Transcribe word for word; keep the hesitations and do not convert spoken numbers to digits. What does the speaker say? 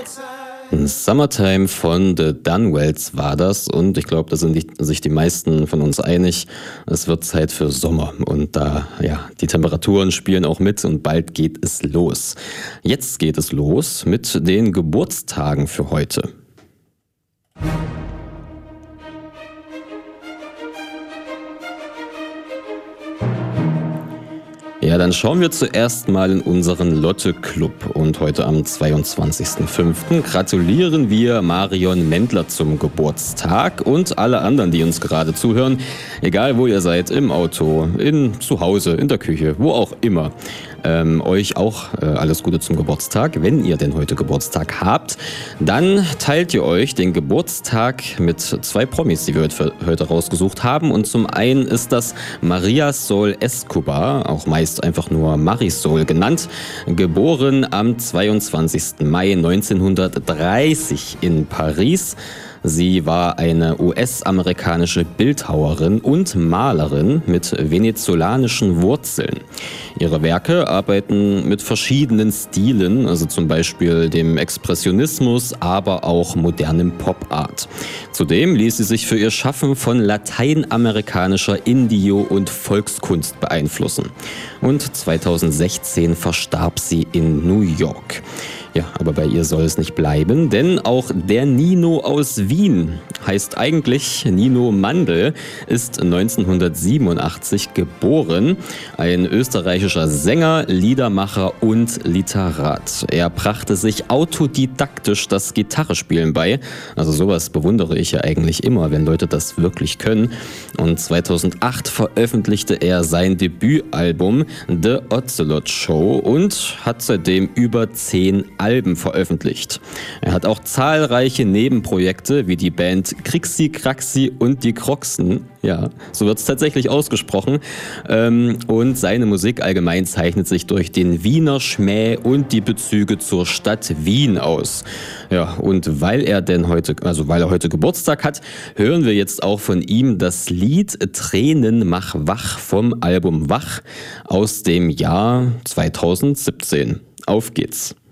Summertime von The Dunwells war das und ich glaube, da sind die, sich die meisten von uns einig, es wird Zeit für Sommer und da, ja, die Temperaturen spielen auch mit und bald geht es los. Jetzt geht es los mit den Geburtstagen für heute. Ja, dann schauen wir zuerst mal in unseren Lotte-Club und heute am zweiundzwanzigsten fünften gratulieren wir Marion Mendler zum Geburtstag und alle anderen, die uns gerade zuhören, egal wo ihr seid, im Auto, in zu Hause, in der Küche, wo auch immer. Ähm, euch auch äh, alles Gute zum Geburtstag. Wenn ihr denn heute Geburtstag habt, dann teilt ihr euch den Geburtstag mit zwei Promis, die wir heute, heute rausgesucht haben. Und zum einen ist das Maria Sol Escobar, auch meist einfach nur Marisol genannt, geboren am zweiundzwanzigsten Mai neunzehnhundertdreißig in Paris. Sie war eine U S-amerikanische Bildhauerin und Malerin mit venezolanischen Wurzeln. Ihre Werke arbeiten mit verschiedenen Stilen, also zum Beispiel dem Expressionismus, aber auch modernem Pop-Art. Zudem ließ sie sich für ihr Schaffen von lateinamerikanischer Indio- und Volkskunst beeinflussen. Und zweitausendsechzehn verstarb sie in New York. Ja, aber bei ihr soll es nicht bleiben, denn auch der Nino aus Wien heißt eigentlich Nino Mandl, ist neunzehnhundertsiebenundachtzig geboren, ein österreichischer Sänger, Liedermacher und Literat. Er brachte sich autodidaktisch das Gitarrespielen bei, also sowas bewundere ich ja eigentlich immer, wenn Leute das wirklich können. Und zweitausendacht veröffentlichte er sein Debütalbum The Ocelot Show und hat seitdem über zehn Alben veröffentlicht. Er hat auch zahlreiche Nebenprojekte wie die Band Krixi Kraxi und die Kroxen, ja, so wird es tatsächlich ausgesprochen, ähm, und seine Musik allgemein zeichnet sich durch den Wiener Schmäh und die Bezüge zur Stadt Wien aus. Ja, und weil er denn heute, also weil er heute Geburtstag hat, hören wir jetzt auch von ihm das Lied Tränen mach wach vom Album Wach aus dem Jahr zweitausendsiebzehn. Auf geht's.